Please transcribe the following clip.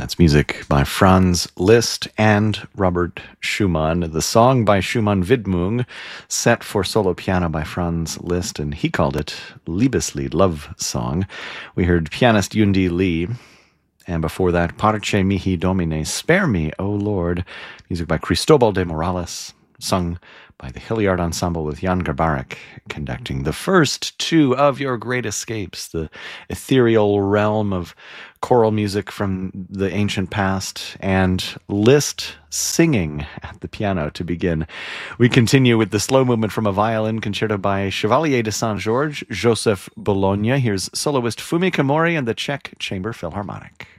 That's music by Franz Liszt and Robert Schumann. The song by Schumann, Widmung, set for solo piano by Franz Liszt, and he called it Liebeslied, love song. We heard pianist Yundi Lee, and before that, Parce mihi Domine, Spare Me, O Lord, music by Cristobal de Morales, sung by the Hilliard Ensemble with Jan Garbarek conducting the first two of your great escapes, the ethereal realm of choral music from the ancient past and Liszt singing at the piano to begin. We continue with the slow movement from a violin concerto by Chevalier de Saint-Georges, Joseph Bologna. Here's soloist Fumi Kamori and the Czech Chamber Philharmonic.